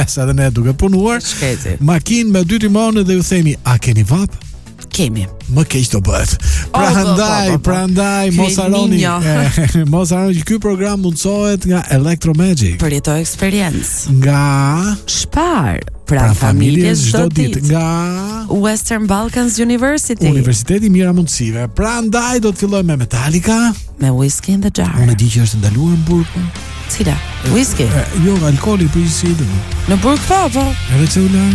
mes edhe ne duke punuar. Makinë me 2 timone dhe ju themi, a keni vap? Kemi. Më keq do bëhet. Prandaj mos harroni. Mos harroni që ky program mundsohet nga Electromagic. Përjeto eksperiencë. Nga Spar, pra familjes çdo ditë. Nga Western Balkans University. Universiteti i Mira Mundësive. Prandaj do të fillojmë me Metallica, me Whiskey in the Jar. Unë di që është ndaluar në burg. Cila? Whisky? Jo, alkooli përgjithësi. Në burg po. Edhe çela.